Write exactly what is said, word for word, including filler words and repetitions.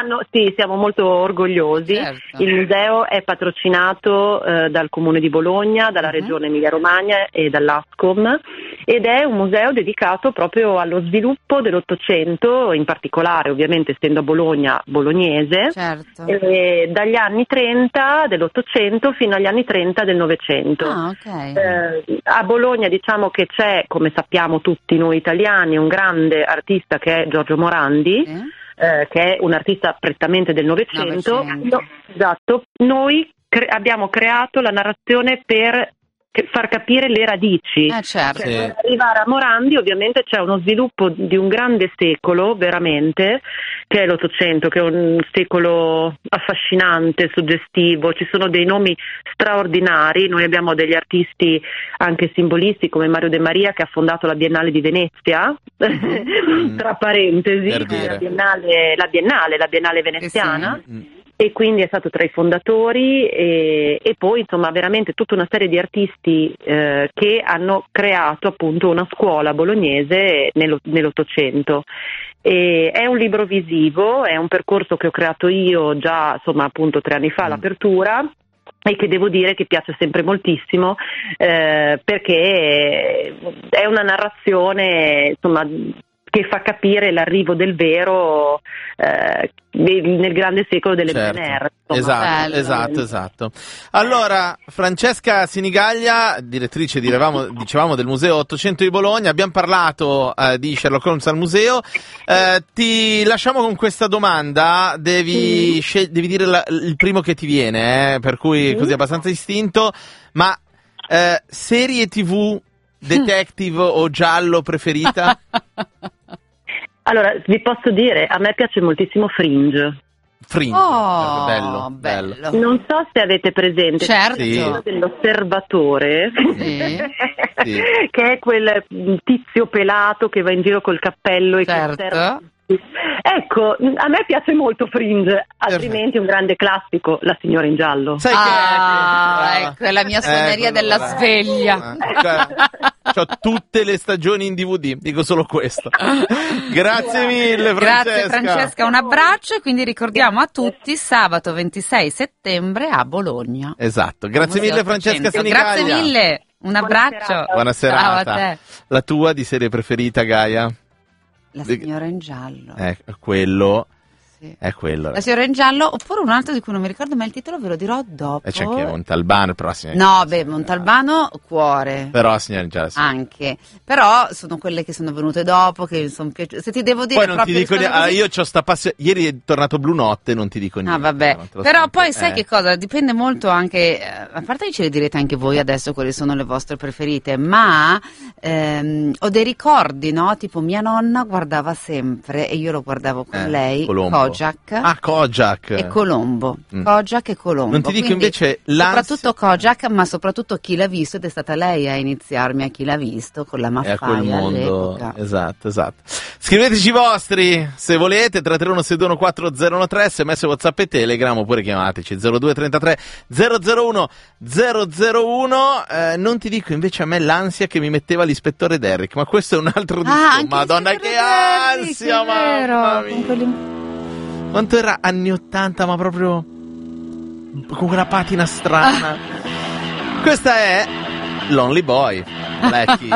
quest'anno sì, siamo molto orgogliosi. Certo. Il museo è patrocinato eh, dal Comune di Bologna, dalla uh-huh. Regione Emilia-Romagna e dall'Ascom, ed è un museo dedicato proprio allo sviluppo dell'Ottocento, in particolare ovviamente essendo a Bologna bolognese, certo. e dagli anni trenta dell'Ottocento fino agli anni trenta del Novecento. Ah, okay. eh, a Bologna diciamo che c'è, come sappiamo tutti noi italiani, un grande artista che è Giorgio Morandi, eh? Eh, che è un artista prettamente del Novecento. No, esatto. Noi cre- abbiamo creato la narrazione per far capire le radici. Eh, certo. Cioè, per arrivare a Morandi ovviamente c'è uno sviluppo di un grande secolo, veramente, che è l'Ottocento, che è un secolo affascinante, suggestivo. Ci sono dei nomi straordinari. Noi abbiamo degli artisti anche simbolisti come Mario De Maria, che ha fondato la Biennale di Venezia, mm. tra parentesi, la Biennale, la Biennale, la Biennale veneziana. Sì, sì. Mm. E quindi è stato tra i fondatori, e, e poi insomma veramente tutta una serie di artisti eh, che hanno creato appunto una scuola bolognese nello, nell'Ottocento. E è un libro visivo, è un percorso che ho creato io già insomma appunto tre anni fa, mm. l'apertura, e che devo dire che piace sempre moltissimo eh, perché è una narrazione insomma che fa capire l'arrivo del vero eh, nel grande secolo delle certo. P N R. Esatto, Bello. esatto, esatto. Allora, Francesca Sinigaglia, direttrice dicevamo, dicevamo del Museo Ottocento di Bologna, abbiamo parlato eh, di Sherlock Holmes al museo, eh, ti lasciamo con questa domanda, devi, mm. scel- devi dire la, il primo che ti viene, eh, per cui mm. così abbastanza istinto, ma eh, serie tivù, detective o giallo preferita? Allora, vi posso dire, a me piace moltissimo Fringe. Fringe, oh, bello, bello. bello. Non so se avete presente certo. quello dell'osservatore, sì. sì. che è quel tizio pelato che va in giro col cappello e certo. che osserva. Ecco, a me piace molto Fringe, altrimenti un grande classico, La signora in giallo. Sai ah, che ecco, è la mia suoneria ecco, della allora. sveglia. C'ho tutte le stagioni in D V D, dico solo questo. Grazie mille, Francesca. Grazie Francesca, un abbraccio, e quindi ricordiamo a tutti sabato ventisei settembre a Bologna. Esatto, grazie mille Francesca Sinigaglia. Grazie mille, un abbraccio. Buona serata. Ciao a te. La tua di serie preferita, Gaia? La signora in giallo. Eh, quello. Sì. È quello. La signora in giallo, oppure un altro di cui non mi ricordo mai il titolo, ve lo dirò dopo. E c'è anche Montalbano, però No, beh, Montalbano, cuore. Però signora in giallo. Sì. Anche. Però sono quelle che sono venute dopo, che mi sono piaciute. Se ti devo dire poi non proprio ti dico niente. Ah, io c'ho sta passione. Ieri è tornato Blu Notte, non ti dico niente. Ah, vabbè. No, però poi eh. sai che cosa? Dipende molto anche. A parte che ce le direte anche voi adesso quali sono le vostre preferite, ma ehm, ho dei ricordi, no? Tipo mia nonna guardava sempre, e io lo guardavo con eh, lei, Colombo. Kojak. Ah, Kojak. E Colombo. Mm. Kojak e Colombo. Non ti dico Quindi, invece l'ansia... soprattutto Kojak, ma soprattutto Chi l'ha visto, ed è stata lei a iniziarmi a Chi l'ha visto con la Maffaia a quel mondo. all'epoca. Esatto, esatto. Scriveteci i vostri se volete, tre tre uno sei due uno quattro zero uno tre, sms, WhatsApp e Telegram, oppure chiamateci zero due trentatré zero zero uno zero zero uno. Eh, non ti dico invece a me l'ansia che mi metteva l'ispettore Derrick, ma questo è un altro disco. Ah, Madonna che Derrick, ansia, mamma mia. Quanto era anni ottanta, ma proprio con quella patina strana. Questa è Lonely Boy, Blackie.